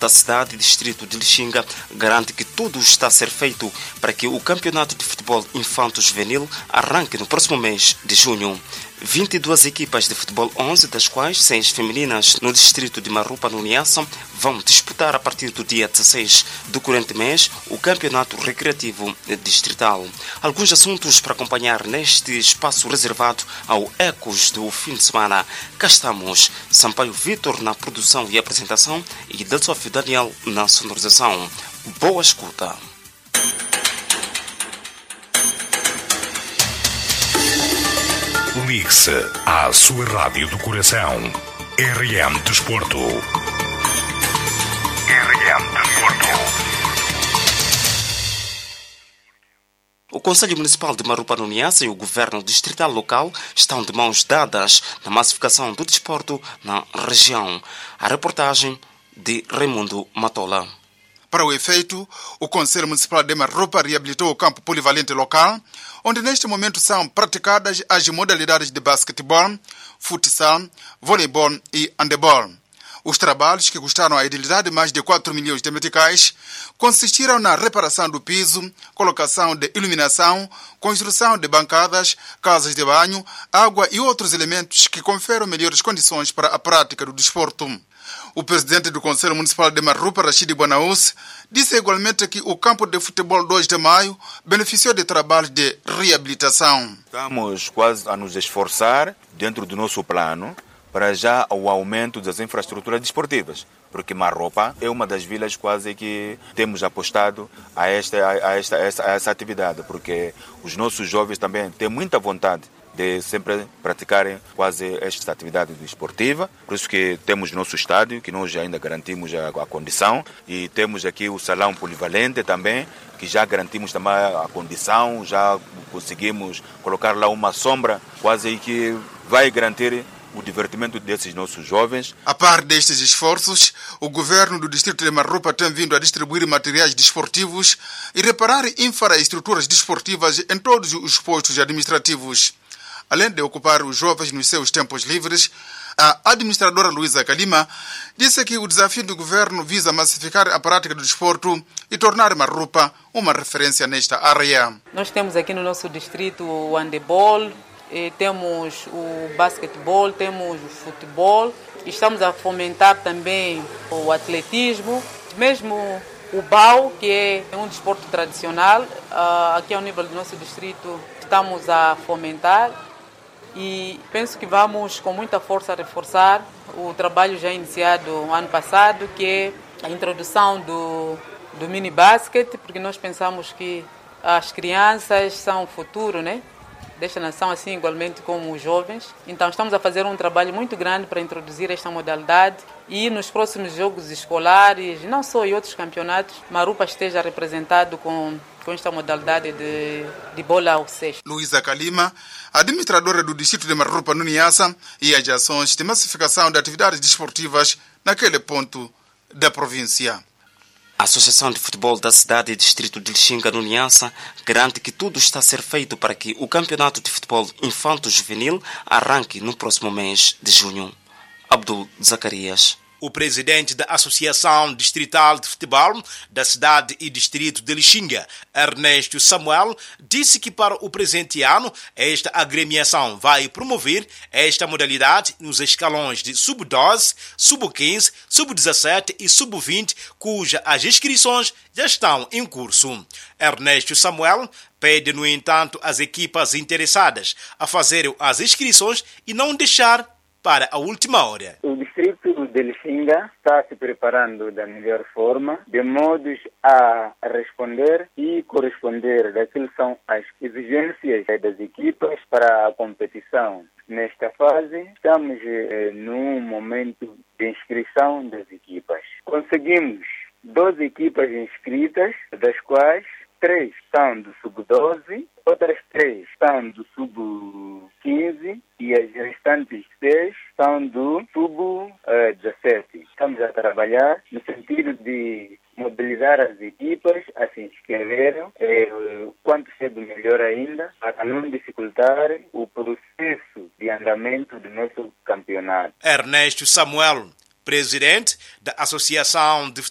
da cidade e distrito de Lixinga garante que tudo está a ser feito para que o campeonato de futebol infanto-juvenil arranque no próximo mês de junho. 22 equipas de futebol 11, das quais 6 femininas no distrito de Marupa, no Niassa, vão disputar a partir do dia 16 do corrente mês o campeonato recreativo distrital. Alguns assuntos para acompanhar neste espaço reservado ao Ecos do fim de semana. Cá estamos, Sampaio Vitor na produção e apresentação e Delsófio Daniel na sonorização. Boa escuta. Ligue-se à sua rádio do coração. RM Desporto. RM Desporto. O Conselho Municipal de Marupa no Niassa e o Governo Distrital Local estão de mãos dadas na massificação do desporto na região. A reportagem de Raimundo Matola. Para o efeito, o Conselho Municipal de Marupa reabilitou o campo polivalente local, onde neste momento são praticadas as modalidades de basquetebol, futsal, voleibol e handebol. Os trabalhos, que custaram à edilidade mais de 4 milhões de meticais, consistiram na reparação do piso, colocação de iluminação, construção de bancadas, casas de banho, água e outros elementos que conferem melhores condições para a prática do desporto. O presidente do Conselho Municipal de Marupa, Rashid Bonaus, disse igualmente que o campo de futebol 2 de maio beneficiou de trabalhos de reabilitação. Estamos quase a nos esforçar dentro do nosso plano para já o aumento das infraestruturas desportivas, porque Marupa é uma das vilas quase que temos apostado a essa atividade, porque os nossos jovens também têm muita vontade de sempre praticarem quase esta atividade desportiva. Por isso que temos nosso estádio, que nós ainda garantimos a condição, e temos aqui o salão polivalente também, que já garantimos também a condição, já conseguimos colocar lá uma sombra quase que vai garantir o divertimento desses nossos jovens. A par destes esforços, o governo do distrito de Marupa tem vindo a distribuir materiais desportivos e reparar infraestruturas desportivas em todos os postos administrativos. Além de ocupar os jovens nos seus tempos livres, a administradora Luísa Kalima disse que o desafio do governo visa massificar a prática do desporto e tornar Marupa uma referência nesta área. Nós temos aqui no nosso distrito o handebol, temos o basquetebol, temos o futebol. Estamos a fomentar também o atletismo, mesmo o BAU, que é um desporto tradicional. Aqui ao nível do nosso distrito estamos a fomentar. E penso que vamos com muita força reforçar o trabalho já iniciado ano passado, que é a introdução do mini basquete, porque nós pensamos que as crianças são o futuro, né, desta nação, assim igualmente como os jovens. Então estamos a fazer um trabalho muito grande para introduzir esta modalidade e nos próximos jogos escolares, não só em outros campeonatos, Marupa esteja representado com esta modalidade de bola ao cesto. Luísa Kalima, administradora do distrito de Marupa no Niassa, e as ações de massificação de atividades desportivas naquele ponto da província. A Associação de Futebol da Cidade e Distrito de Lixinga, no Niassa, garante que tudo está a ser feito para que o campeonato de futebol infanto-juvenil arranque no próximo mês de junho. Abdul Zacarias. O presidente da Associação Distrital de Futebol da Cidade e Distrito de Lixinga, Ernesto Samuel, disse que para o presente ano esta agremiação vai promover esta modalidade nos escalões de sub-12, sub-15, sub-17 e sub-20, cujas as inscrições já estão em curso. Ernesto Samuel pede, no entanto, às equipas interessadas a fazerem as inscrições e não deixar para a última hora. O distrito de Lixinga está se preparando da melhor forma, de modos a responder e corresponder daquilo que são as exigências das equipas para a competição. Nesta fase, estamos num momento de inscrição das equipas. Conseguimos 12 equipas inscritas, das quais 3 são do sub-12, outras 3 são do sub-15 e as restantes 6 são do sub-17. Estamos a trabalhar no sentido de mobilizar as equipas a se inscreverem, quanto cedo melhor ainda, para não dificultar o processo de andamento do nosso campeonato. Ernesto Samuel, presidente da Associação de